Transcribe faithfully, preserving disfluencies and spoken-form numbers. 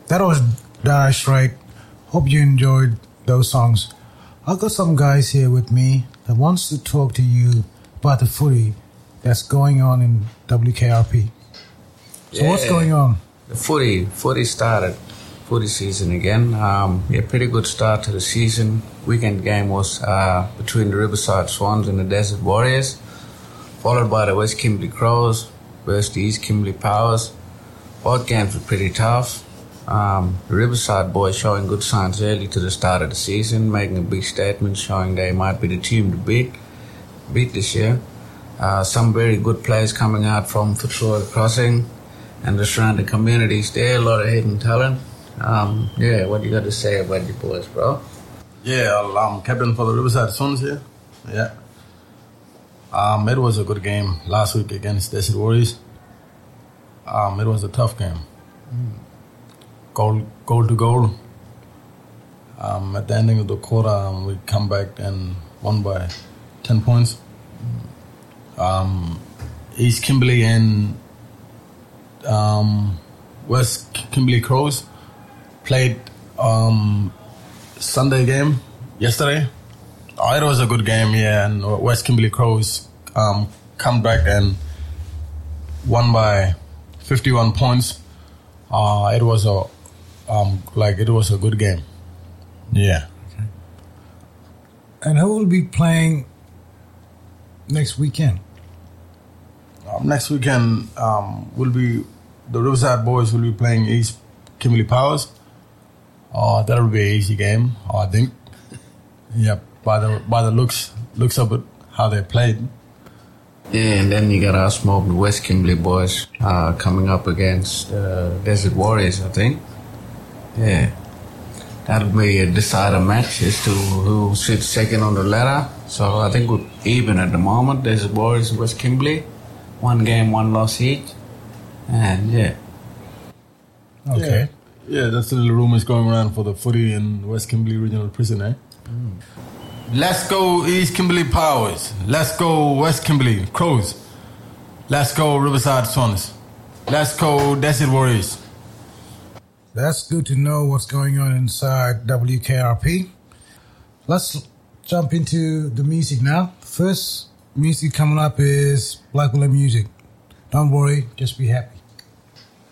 That was Dash, right? Hope you enjoyed those songs. I've got some guys here with me that wants to talk to you about the footy that's going on in W K R P. So yeah, what's going on? The footy, footy started, footy season again. Um, yeah, pretty good start to the season. Weekend game was uh, between the Riverside Swans and the Desert Warriors, followed by the West Kimberley Crows versus the East Kimberley Powers. Both games were pretty tough. Um, the Riverside boys showing good signs early to the start of the season, making a big statement showing they might be the team to beat, beat this year. Uh, some very good players coming out from Fitzroy Crossing and the surrounding communities there, a lot of hidden talent. Um, yeah, what you got to say about your boys, bro? Yeah, I'm captain for the Riverside Swans here. Yeah. Um, it was a good game last week against Desert Warriors. Um, it was a tough game. Mm. Goal, goal to goal. Um, at the ending of the quarter, um, we come back and won by ten points. Mm. Um, East Kimberley and um, West Kimberley Crows played um, Sunday game yesterday. Oh, it was a good game, yeah. And West Kimberley Crows um, come back and won by fifty-one points. Uh, it was a um, like it was a good game. Yeah. Okay. And who will be playing next weekend? Um, next weekend um, will be the Riverside boys will be playing East Kimberley Powers. Uh, that will be an easy game, I think. Yeah, by the by the looks looks of it, how they played. Yeah, and then you got our smoke the West Kimberley boys uh, coming up against uh, Desert Warriors, I think. Yeah, that'll be a decider match as to who sits second on the ladder. So I think we're even at the moment. Desert Warriors and West Kimberley, one game, one loss each, and yeah. Okay. Yeah, yeah, that's the little rumors going around for the footy in West Kimberley Regional Prison, eh? Mm. Let's go East Kimberley Powers. Let's go West Kimberley Crows. Let's go Riverside Swans. Let's go Desert Warriors. That's good to know what's going on inside W K R P. Let's jump into the music now. First music coming up is Black Willow Music. Don't worry, just be happy.